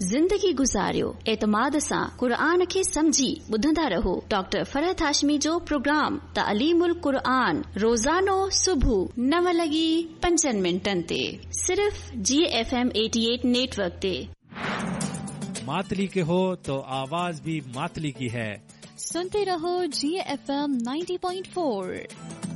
ज़िंदगी गुज़ारियो एतमाद सां क़ुरान खे समझी ॿुधंदा रहो। डॉक्टर फरहत हाशमी जो प्रोग्राम तालीमुल क़ुरान रोज़ानो सुबुह 9:05 ते सिर्फ GFM 88 नेटवर्क ते। मातली के हो तो आवाज भी मातली की है। सुनते रहो GFM 90.4।